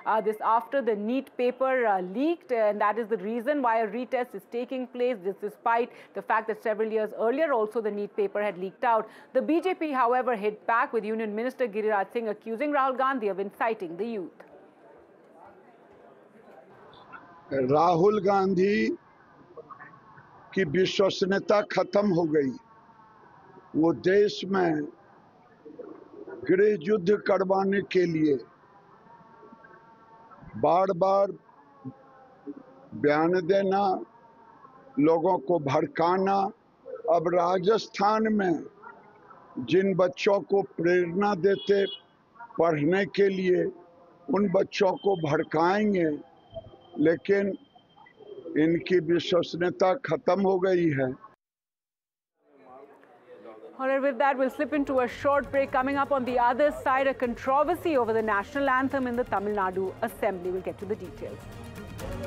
This after the NEET paper leaked, and that is the reason why a retest is taking place, despite the fact that several years earlier also the NEET paper had leaked out. The BJP, however, hit back with Union Minister Giriraj Singh accusing Rahul Gandhi of inciting the youth. Rahul Gandhi की विश्वसनीयता खत्म हो गई। वो देश में गृह युद्ध करवाने के लिए बार बार बयान देना, लोगों को भड़काना। अब राजस्थान में जिन बच्चों को प्रेरणा देते पढ़ने के लिए, उन बच्चों को भड़काएंगे, लेकिन इनकी विश्वसनीयता खत्म हो गई है। All right, with that, we'll slip into a short break. Coming up on the other side, a controversy over the national anthem in the Tamil Nadu Assembly. We'll get to the details.